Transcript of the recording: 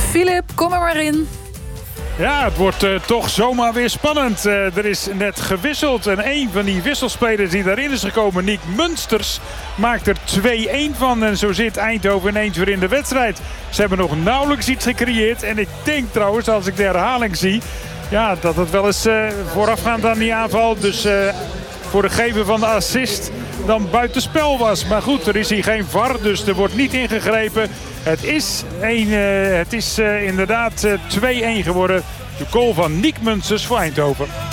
Filip, kom er maar in. Ja, het wordt toch zomaar weer spannend. Er is net gewisseld en een van die wisselspelers die daarin is gekomen, Nick Munsters, maakt er 2-1 van. En zo zit Eindhoven ineens weer in de wedstrijd. Ze hebben nog nauwelijks iets gecreëerd. En ik denk trouwens, als ik de herhaling zie, ja, dat het wel eens voorafgaand aan die aanval, dus voor de gever van de assist, dan buitenspel was. Maar goed, er is hier geen VAR, dus er wordt niet ingegrepen. Het is inderdaad 2-1 geworden. De goal van Nick Munsters voor Eindhoven.